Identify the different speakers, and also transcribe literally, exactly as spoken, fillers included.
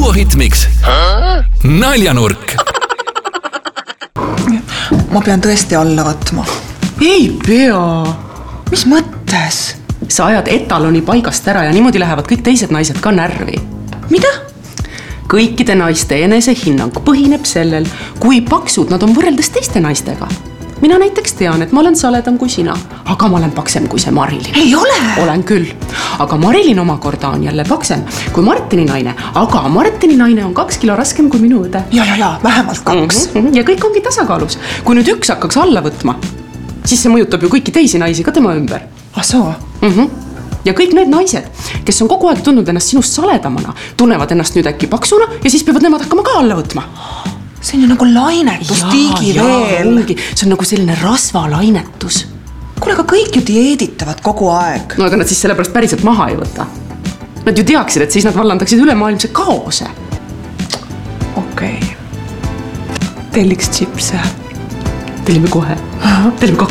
Speaker 1: Suvo Hitmix. Naljanurk.
Speaker 2: Ma pean tõesti alla võtma.
Speaker 3: Ei pea.
Speaker 2: Mis mõttes?
Speaker 3: Sa ajad etaloni paigast ära ja niimoodi lähevad kõik teised naised ka närvi.
Speaker 2: Mida?
Speaker 3: Kõikide naiste enesehinnang põhineb sellel, kui paksud nad on võrreldes teiste naistega. Mina näiteks tean, et ma olen saledam kui sina, aga ma olen paksem kui see Marilyn.
Speaker 2: Ei ole!
Speaker 3: Olen küll. Aga Marilyn omakorda on jälle paksem kui Martini naine, aga Martini naine on kaks kilo raskem kui minu õde.
Speaker 2: Ja, ja, ja, vähemalt kaks.
Speaker 3: Mm-hmm. Ja kõik ongi tasakaalus. Kui nüüd üks hakkaks alla võtma, siis see mõjutab ju kõiki teisi naisi ka tema ümber.
Speaker 2: Ah, soo?
Speaker 3: Mm-hmm. Ja kõik need naised, kes on kogu aeg tundnud ennast sinust saledamana, tunnevad ennast nüüd äkki paksuna ja siis peavad nemad hakkama ka alla võtma.
Speaker 2: See on ju nagu lainetus tiigi veel.
Speaker 3: Ongi. See on nagu selline rasvalainetus.
Speaker 2: Kuule, aga kõik ju dieeditavad kogu aeg.
Speaker 3: No aga nad siis sellepärast päriselt maha ei võta. Nad ju teaksid, et siis nad vallandaksid ülemaailmse kaose.
Speaker 2: Okei. Okay. Telliks chipse.
Speaker 3: Tellime kohe. Tellime kaks.